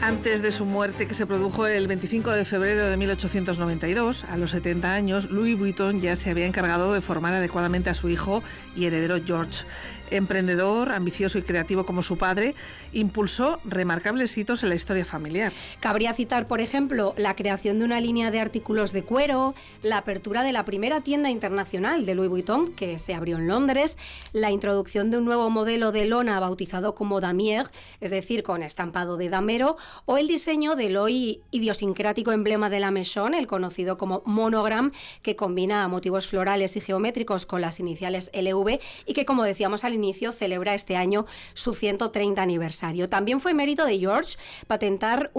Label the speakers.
Speaker 1: Antes de su muerte, que se produjo el 25 de febrero de 1892, a los 70 años, Louis Vuitton ya se había encargado de formar adecuadamente a su hijo y heredero George. Emprendedor, ambicioso y creativo como su padre, impulsó remarcables hitos en la historia familiar.
Speaker 2: Cabría citar, por ejemplo, la creación de una línea de artículos de cuero, la apertura de la primera tienda internacional de Louis Vuitton, que se abrió en Londres, la introducción de un nuevo modelo de lona bautizado como damier, es decir, con estampado de damero, o el diseño del hoy idiosincrático emblema de la Maison, el conocido como monogram, que combina motivos florales y geométricos con las iniciales LV y que, como decíamos al inicio, celebra este año su 130 aniversario. También fue mérito de George patentar